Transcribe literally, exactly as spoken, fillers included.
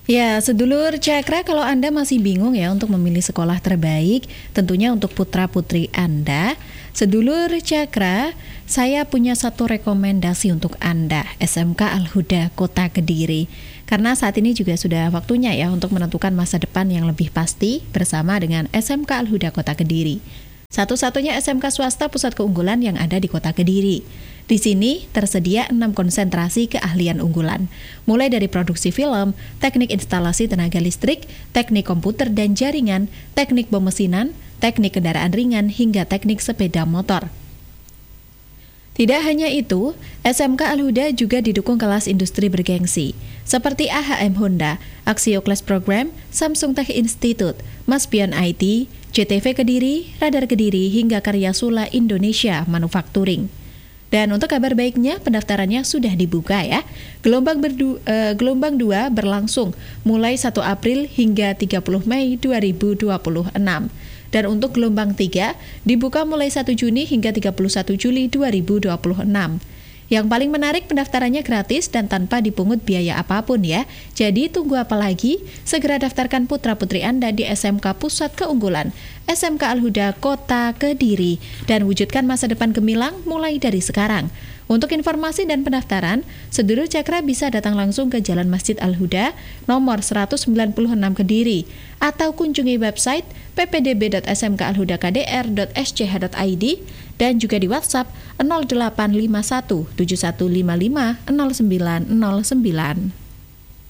Ya, sedulur Cakra, kalau Anda masih bingung ya untuk memilih sekolah terbaik, tentunya untuk putra-putri Anda, sedulur Cakra, saya punya satu rekomendasi untuk Anda, S M K Al-Huda Kota Kediri. Karena saat ini juga sudah waktunya ya untuk menentukan masa depan yang lebih pasti bersama dengan S M K Al-Huda Kota Kediri. Satu-satunya S M K swasta pusat keunggulan yang ada di Kota Kediri. Di sini tersedia enam konsentrasi keahlian unggulan, mulai dari produksi film, teknik instalasi tenaga listrik, teknik komputer dan jaringan, teknik pemesinan, teknik kendaraan ringan, hingga teknik sepeda motor. Tidak hanya itu, S M K Al-Huda juga didukung kelas industri bergengsi, seperti A H M Honda, Axio Class Program, Samsung Tech Institute, Maspion I T, C T V Kediri, Radar Kediri, hingga Karya Sula Indonesia Manufacturing. Dan untuk kabar baiknya, pendaftarannya sudah dibuka ya. Gelombang berdu, eh, gelombang dua berlangsung mulai satu April hingga tiga puluh Mei dua ribu dua puluh enam. Dan untuk gelombang tiga dibuka mulai satu Juni hingga tiga puluh satu Juli dua ribu dua puluh enam. Yang paling menarik, pendaftarannya gratis dan tanpa dipungut biaya apapun ya. Jadi tunggu apa lagi? Segera daftarkan putra-putri Anda di S M K Pusat Keunggulan, S M K Al-Huda Kota Kediri, dan wujudkan masa depan gemilang mulai dari sekarang. Untuk informasi dan pendaftaran, sedulur Cakra bisa datang langsung ke Jalan Masjid Al-Huda, nomor seratus sembilan puluh enam Kediri, atau kunjungi website p p d b dot s m k alhuda k d r dot s c h dot i d dan juga di WhatsApp nol delapan lima satu tujuh satu lima lima nol sembilan nol sembilan.